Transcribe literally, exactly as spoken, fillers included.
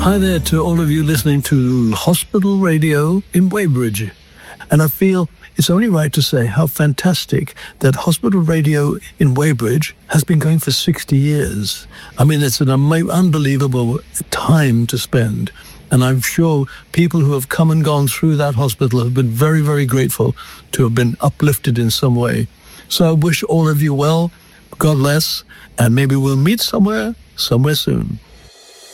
Hi there to all of you listening to Hospital Radio in Weybridge. And I feel it's only right to say how fantastic that Hospital Radio in Weybridge has been going for sixty years. I mean, it's an am- unbelievable time to spend. And I'm sure people who have come and gone through that hospital have been very, very grateful to have been uplifted in some way. So I wish all of you well, God bless, and maybe we'll meet somewhere, somewhere soon.